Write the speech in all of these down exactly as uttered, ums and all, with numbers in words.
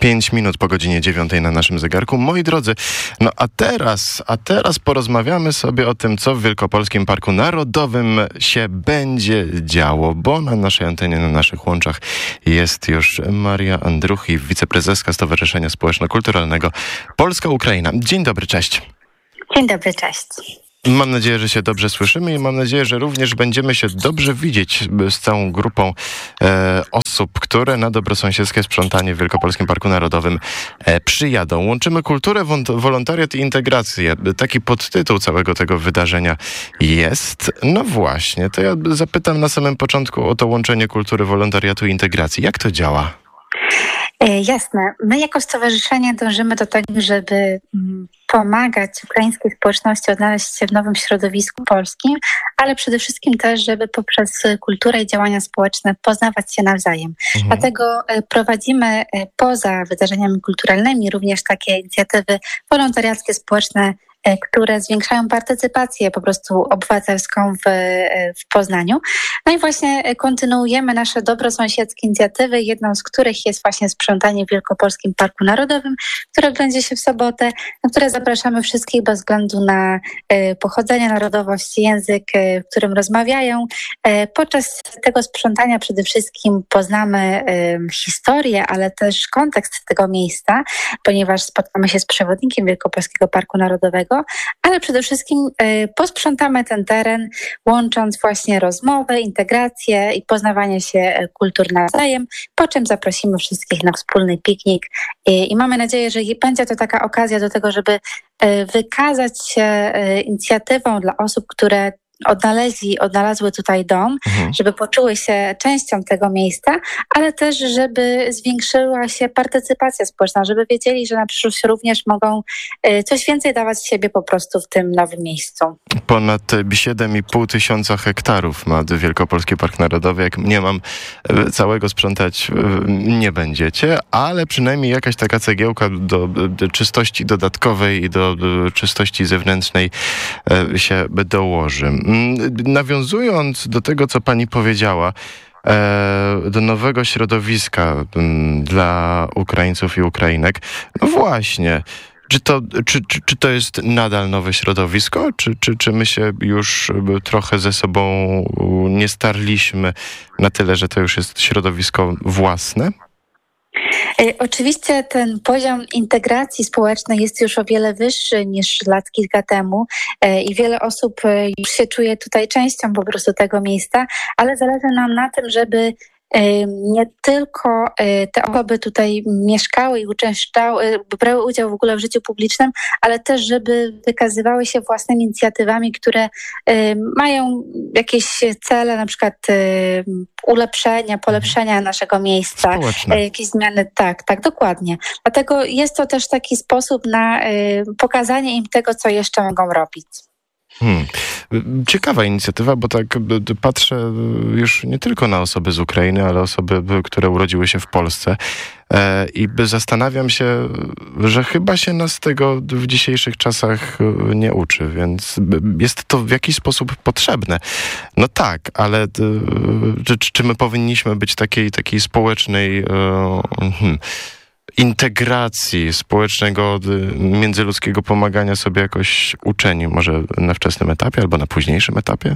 Pięć minut po godzinie dziewiątej na naszym zegarku. Moi drodzy, no a teraz, a teraz porozmawiamy sobie o tym, co w Wielkopolskim Parku Narodowym się będzie działo, bo na naszej antenie, na naszych łączach jest już Maria Andruch, wiceprezeska Stowarzyszenia Społeczno-Kulturalnego Polska-Ukraina. Dzień dobry, cześć. Dzień dobry, cześć. Mam nadzieję, że się dobrze słyszymy i mam nadzieję, że również będziemy się dobrze widzieć z całą grupą e, osób, które na dobrosąsiedzkie sprzątanie w Wielkopolskim Parku Narodowym e, przyjadą. Łączymy kulturę, wolontariat i integrację. Taki podtytuł całego tego wydarzenia jest. No właśnie, to ja zapytam na samym początku o to łączenie kultury, wolontariatu i integracji. Jak to działa? Jasne. My jako stowarzyszenie dążymy do tego, żeby pomagać ukraińskiej społeczności odnaleźć się w nowym środowisku polskim, ale przede wszystkim też, żeby poprzez kulturę i działania społeczne poznawać się nawzajem. Mhm. Dlatego prowadzimy poza wydarzeniami kulturalnymi również takie inicjatywy wolontariackie, społeczne, które zwiększają partycypację po prostu obywatelską w, w Poznaniu. No i właśnie kontynuujemy nasze dobrosąsiedzkie inicjatywy, jedną z których jest właśnie sprzątanie w Wielkopolskim Parku Narodowym, które odbędzie się w sobotę, na które zapraszamy wszystkich bez względu na pochodzenie, narodowość, język, w którym rozmawiają. Podczas tego sprzątania przede wszystkim poznamy historię, ale też kontekst tego miejsca, ponieważ spotkamy się z przewodnikiem Wielkopolskiego Parku Narodowego, ale przede wszystkim posprzątamy ten teren, łącząc właśnie rozmowę, integrację i poznawanie się kultur nawzajem, po czym zaprosimy wszystkich na wspólny piknik i mamy nadzieję, że będzie to taka okazja do tego, żeby wykazać się inicjatywą dla osób, które odnaleźli, odnalazły tutaj dom, mhm. żeby poczuły się częścią tego miejsca, ale też, żeby zwiększyła się partycypacja społeczna, żeby wiedzieli, że na przyszłość również mogą coś więcej dawać z siebie po prostu w tym nowym miejscu. Ponad siedem i pół tysiąca hektarów ma Wielkopolski Park Narodowy. Jak nie mam całego sprzątać, nie będziecie, ale przynajmniej jakaś taka cegiełka do, do czystości dodatkowej i do, do czystości zewnętrznej się dołoży. Nawiązując do tego, co pani powiedziała, do nowego środowiska dla Ukraińców i Ukrainek, no właśnie, czy to, czy, czy, czy to jest nadal nowe środowisko, czy, czy, czy my się już trochę ze sobą nie starliśmy na tyle, że to już jest środowisko własne? Oczywiście ten poziom integracji społecznej jest już o wiele wyższy niż lat kilka temu i wiele osób już się czuje tutaj częścią po prostu tego miejsca, ale zależy nam na tym, żeby nie tylko te osoby tutaj mieszkały i uczęszczały, brały udział w ogóle w życiu publicznym, ale też, żeby wykazywały się własnymi inicjatywami, które mają jakieś cele, na przykład ulepszenia, polepszenia naszego miejsca, społeczne. Jakieś zmiany. Tak, tak, dokładnie. Dlatego jest to też taki sposób na pokazanie im tego, co jeszcze mogą robić. Hmm. Ciekawa inicjatywa, bo tak patrzę już nie tylko na osoby z Ukrainy, ale osoby, które urodziły się w Polsce i zastanawiam się, że chyba się nas tego w dzisiejszych czasach nie uczy, więc jest to w jakiś sposób potrzebne. No tak, ale czy, czy my powinniśmy być takiej, takiej społecznej hmm, integracji społecznego, międzyludzkiego pomagania sobie jakoś uczeni, może na wczesnym etapie albo na późniejszym etapie?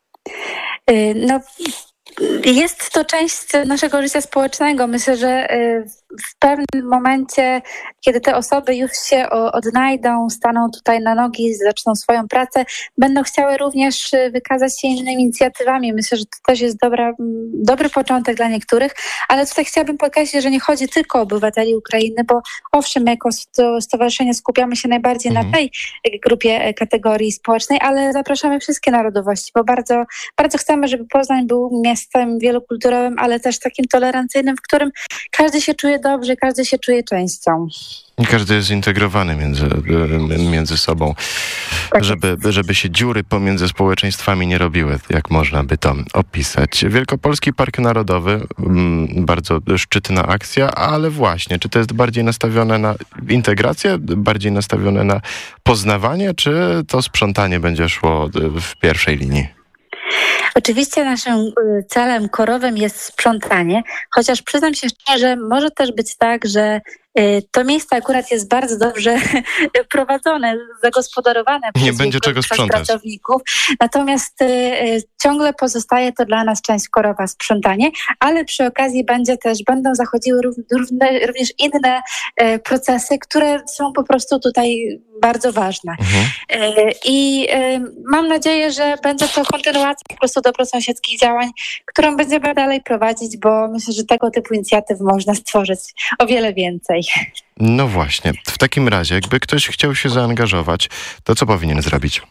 No, jest to część naszego życia społecznego. Myślę, że w pewnym momencie, kiedy te osoby już się odnajdą, staną tutaj na nogi, zaczną swoją pracę, będą chciały również wykazać się innymi inicjatywami. Myślę, że to też jest dobra, dobry początek dla niektórych, ale tutaj chciałabym podkreślić, że nie chodzi tylko o obywateli Ukrainy, bo owszem, jako stowarzyszenie skupiamy się najbardziej mhm. na tej grupie kategorii społecznej, ale zapraszamy wszystkie narodowości, bo bardzo, bardzo chcemy, żeby Poznań był miastem wielokulturowym, ale też takim tolerancyjnym, w którym każdy się czuje dobrze, każdy się czuje częścią. Każdy jest zintegrowany między, między sobą, tak żeby, żeby się dziury pomiędzy społeczeństwami nie robiły, jak można by to opisać. Wielkopolski Park Narodowy, bardzo szczytna akcja, ale właśnie, czy to jest bardziej nastawione na integrację, bardziej nastawione na poznawanie, czy to sprzątanie będzie szło w pierwszej linii? Oczywiście naszym celem korowym jest sprzątanie, chociaż przyznam się szczerze, może też być tak, że To miejsce akurat jest bardzo dobrze prowadzone, zagospodarowane przez, Nie będzie czego przez sprzątać. pracowników. Natomiast ciągle pozostaje to dla nas część korowa, sprzątanie, ale przy okazji będzie też, będą zachodziły równe, również inne procesy, które są po prostu tutaj bardzo ważne. Mhm. I mam nadzieję, że będzie to kontynuacja po prostu dobrosąsiedzkich działań, którą będziemy dalej prowadzić, bo myślę, że tego typu inicjatyw można stworzyć o wiele więcej. No właśnie. W takim razie, jakby ktoś chciał się zaangażować, to co powinien zrobić?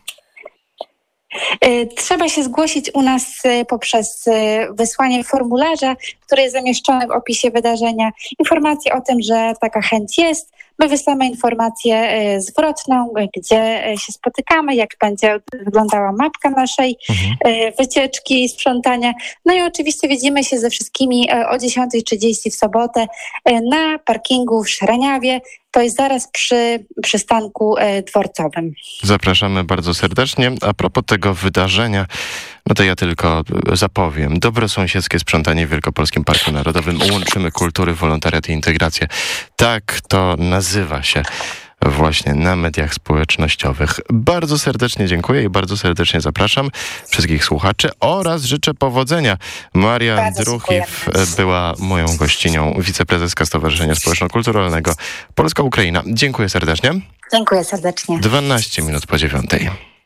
Trzeba się zgłosić u nas poprzez wysłanie formularza, który jest zamieszczony w opisie wydarzenia. Informacje o tym, że taka chęć jest. My wysyłamy informację zwrotną, gdzie się spotykamy, jak będzie wyglądała mapka naszej mhm. wycieczki, sprzątania. No i oczywiście widzimy się ze wszystkimi o dziesiąta trzydzieści w sobotę na parkingu w Szreniawie. To jest zaraz przy przystanku dworcowym. Zapraszamy bardzo serdecznie. A propos tego wydarzenia, no to ja tylko zapowiem. Dobrosąsiedzkie sprzątanie w Wielkopolskim Parku Narodowym. Łączymy kultury, wolontariat i integrację. Tak to nazywa się właśnie na mediach społecznościowych. Bardzo serdecznie dziękuję i bardzo serdecznie zapraszam wszystkich słuchaczy oraz życzę powodzenia. Maria Druchiew była moją gościnią, wiceprezeska Stowarzyszenia Społeczno-Kulturalnego Polska-Ukraina. Dziękuję serdecznie. Dziękuję serdecznie. dwanaście minut po dziewiątej.